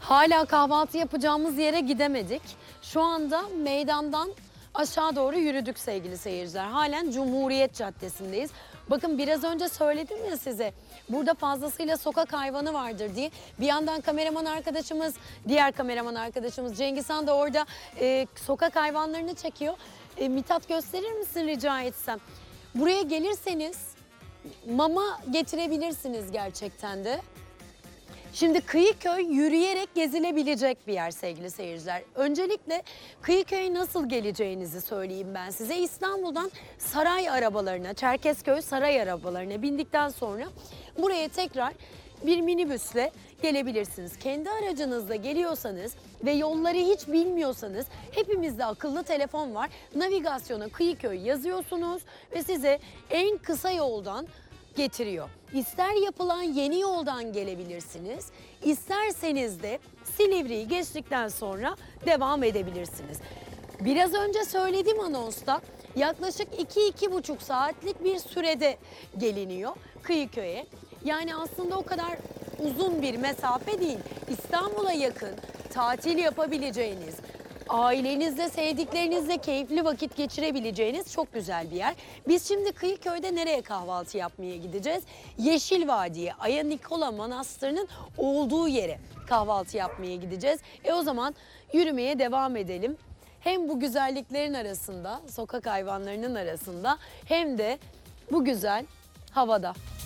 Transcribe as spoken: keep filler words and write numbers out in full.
Hala kahvaltı yapacağımız yere gidemedik. Şu anda meydandan aşağı doğru yürüdük sevgili seyirciler. Halen Cumhuriyet Caddesi'ndeyiz. Bakın biraz önce söyledim ya size, burada fazlasıyla sokak hayvanı vardır diye. Bir yandan kameraman arkadaşımız, diğer kameraman arkadaşımız Cengizhan da orada e, sokak hayvanlarını çekiyor. E, Mithat, gösterir misin rica etsem? Buraya gelirseniz mama getirebilirsiniz gerçekten de. Şimdi Kıyıköy yürüyerek gezilebilecek bir yer sevgili seyirciler. Öncelikle Kıyıköy'e nasıl geleceğinizi söyleyeyim ben size. İstanbul'dan saray arabalarına, Çerkezköy saray arabalarına bindikten sonra buraya tekrar bir minibüsle gelebilirsiniz. Kendi aracınızla geliyorsanız ve yolları hiç bilmiyorsanız hepimizde akıllı telefon var. Navigasyona Kıyıköy yazıyorsunuz ve size en kısa yoldan getiriyor. İster yapılan yeni yoldan gelebilirsiniz, isterseniz de Silivri'yi geçtikten sonra devam edebilirsiniz. Biraz önce söylediğim anonsta yaklaşık iki iki buçuk saatlik bir sürede geliniyor Kıyıköy'e. Yani aslında o kadar uzun bir mesafe değil. İstanbul'a yakın, tatil yapabileceğiniz, ailenizle, sevdiklerinizle keyifli vakit geçirebileceğiniz çok güzel bir yer. Biz şimdi Kıyıköy'de nereye kahvaltı yapmaya gideceğiz? Yeşil Vadi'ye, Aya Nikola Manastırı'nın olduğu yere kahvaltı yapmaya gideceğiz. E o zaman yürümeye devam edelim. Hem bu güzelliklerin arasında, sokak hayvanlarının arasında, hem de bu güzel havada.